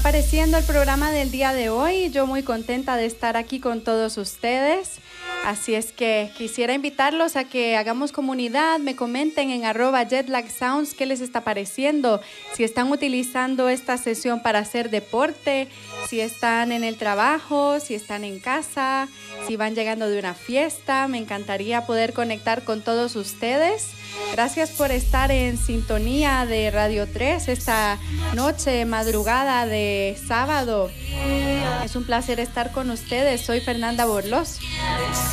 pareciendo el programa del día de hoy? Yo muy contenta de estar aquí con todos ustedes. Así es que quisiera invitarlos a que hagamos comunidad, me comenten en @JetLagSounds qué les está pareciendo, si están utilizando esta sesión para hacer deporte, si están en el trabajo, si están en casa, si van llegando de una fiesta. Me encantaría poder conectar con todos ustedes. Gracias por estar en sintonía de Radio 3 esta noche, madrugada de sábado. Es un placer estar con ustedes. Soy Fernanda Borlos.